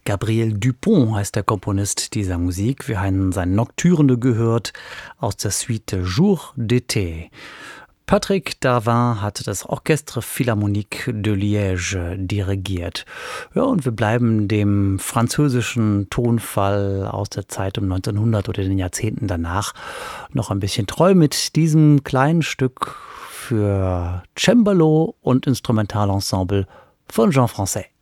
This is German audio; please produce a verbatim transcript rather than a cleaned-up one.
Gabriel Dupont heißt der Komponist dieser Musik. Wir haben sein Nocturne gehört aus der Suite Jour d'été. Patrick Darvin hat das Orchestre Philharmonique de Liège dirigiert. Ja, und wir bleiben dem französischen Tonfall aus der Zeit um neunzehnhundert oder den Jahrzehnten danach noch ein bisschen treu mit diesem kleinen Stück für Cembalo und Instrumentalensemble von Jean Français.